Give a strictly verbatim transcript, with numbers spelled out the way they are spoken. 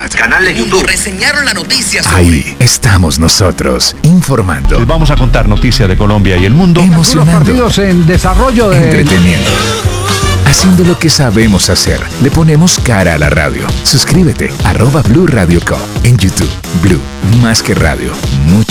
Smart. Canal de YouTube. Reseñaron la noticia sobre... Ahí estamos nosotros, informando. Les vamos a contar noticias de Colombia y el mundo. Emocionando. Partidos en desarrollo de... Entreteniendo. Haciendo lo que sabemos hacer. Le ponemos cara a la radio. Suscríbete, arroba Blue Radio Co. En YouTube. Blue, más que radio, mucho